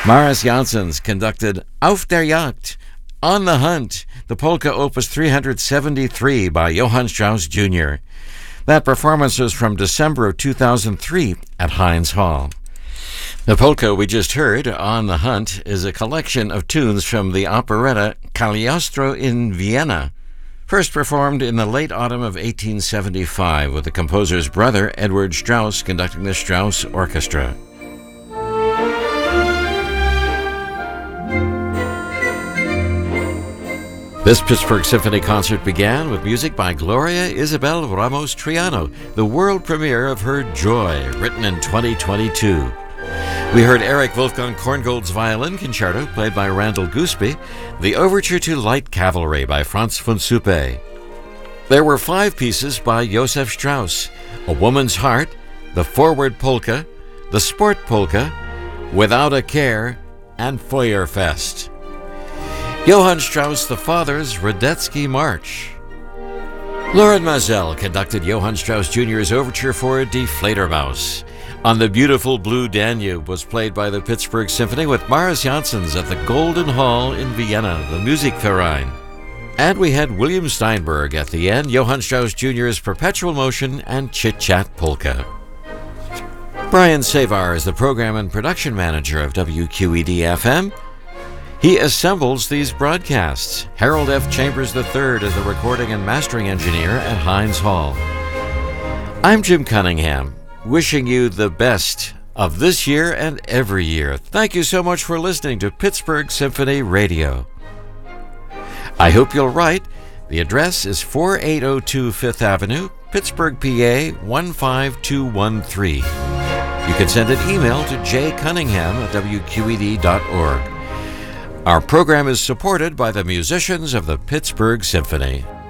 Maris Janssens conducted Auf der Jagd, On the Hunt, the polka opus 373 by Johann Strauss Jr. That performance was from December of 2003 at Heinz Hall. The polka we just heard, On the Hunt, is a collection of tunes from the operetta Cagliostro in Vienna, first performed in the late autumn of 1875 with the composer's brother Edward Strauss conducting the Strauss Orchestra. This Pittsburgh Symphony concert began with music by Gloria Isabel Ramos Triano, the world premiere of her Joy, written in 2022. We heard Eric Wolfgang Korngold's Violin Concerto, played by Randall Gooseby, the Overture to Light Cavalry by Franz von Suppé. There were 5 pieces by Joseph Strauss: A Woman's Heart, the Forward Polka, the Sport Polka, Without a Care, and Feuerfest. Johann Strauss the Father's Radetzky March. Lauren Mazel conducted Johann Strauss Jr.'s Overture for Die Fledermaus. On the Beautiful Blue Danube was played by the Pittsburgh Symphony with Maris Janssens at the Golden Hall in Vienna, the Musikverein. And we had William Steinberg at the end, Johann Strauss Jr.'s Perpetual Motion and Chit Chat Polka. Brian Savar is the program and production manager of WQED-FM. He assembles these broadcasts. Harold F. Chambers III is the recording and mastering engineer at Heinz Hall. I'm Jim Cunningham, wishing you the best of this year and every year. Thank you so much for listening to Pittsburgh Symphony Radio. I hope you'll write. The address is 4802 Fifth Avenue, Pittsburgh, PA 15213. You can send an email to jcunningham@wqed.org. Our program is supported by the musicians of the Pittsburgh Symphony.